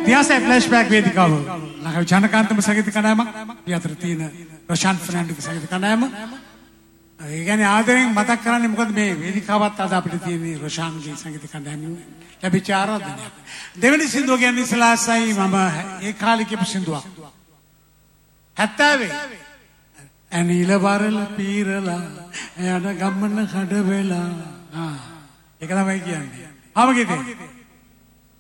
තියාසේ flashback වේදිකාව ලංකාවේ ජනකාන්තම සංගීත කණ්ඩායමක් අපි අතර තියෙන රොෂාන් ෆර්නැන්ඩෝගේ සංගීත කණ්ඩායම. ඒ කියන්නේ ආදරෙන් මතක් කරන්නේ මොකද මේ වේදිකාවත් අද අපිට තියෙන රොෂාන්ගේ සංගීත කණ්ඩායම ලැබිච්ච ආරාධනයක්. දෙවෙනි සින්දුව කියන්නේ ඉස්ලාසයි මම ඒ කාලේ කියපු සින්දුවක්. 70 ඇනිල වරල පීරලා යන ගමන කඩ වෙලා. ඒක තමයි කියන්නේ. ආව ගීතේ